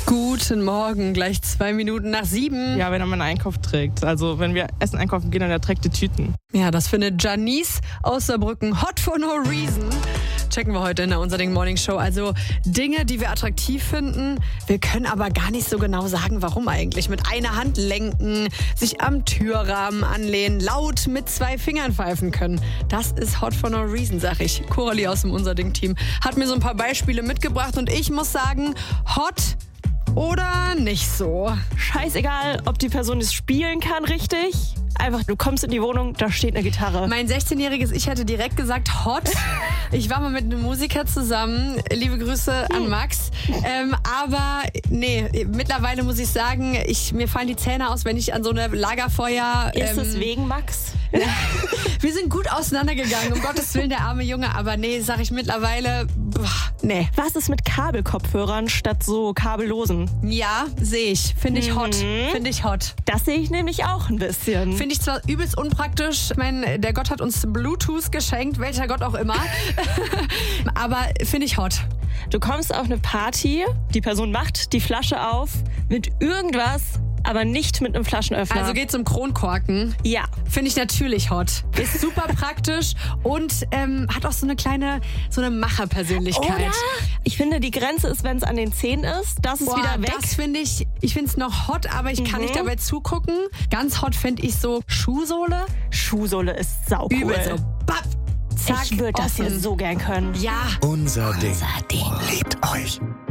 Guten Morgen, gleich 2 Minuten nach 7. Ja, wenn er meinen Einkauf trägt. Also wenn wir Essen einkaufen gehen und er trägt die Tüten. Ja, das findet Janice aus Saarbrücken hot for no reason. Checken wir heute in der Unser Ding Morning Show. Also Dinge, die wir attraktiv finden. Wir können aber gar nicht so genau sagen, warum eigentlich. Mit einer Hand lenken, sich am Türrahmen anlehnen, laut mit 2 Fingern pfeifen können. Das ist hot for no reason, sag ich. Coralie aus dem Unser Ding Team hat mir so ein paar Beispiele mitgebracht und ich muss sagen, hot oder nicht so. Scheißegal, ob die Person es spielen kann, richtig. Einfach, du kommst in die Wohnung, da steht eine Gitarre. Mein 16-jähriges Ich hätte direkt gesagt hot. Ich war mal mit einem Musiker zusammen. Liebe Grüße an Max. Aber nee, mittlerweile muss ich sagen, mir fallen die Zähne aus, wenn ich an so eine Lagerfeuer... Ist es wegen Max? Wir sind gut auseinandergegangen, um Gottes Willen, der arme Junge. Aber nee, sag ich mittlerweile, nee. Was ist mit Kabelkopfhörern statt so kabellosen? Ja, sehe ich. Finde ich hot. Finde ich hot. Das sehe ich nämlich auch ein bisschen. Finde ich zwar übelst unpraktisch. Ich meine, der Gott hat uns Bluetooth geschenkt, welcher Gott auch immer. Aber finde ich hot. Du kommst auf eine Party, die Person macht die Flasche auf mit irgendwas, aber nicht mit einem Flaschenöffner. Also geht's um Kronkorken. Ja. Finde ich natürlich hot. Ist super praktisch und hat auch so eine Macherpersönlichkeit. Oder? Ich finde, die Grenze ist, wenn es an den Zähnen ist. Das ist wieder weg. Das finde ich finde es noch hot, aber ich kann nicht dabei zugucken. Ganz hot finde ich so Schuhsohle. Schuhsohle ist saucool. Übel so. Bap, zack, ich würde das hier so gern können. Ja. Unser Ding liebt euch.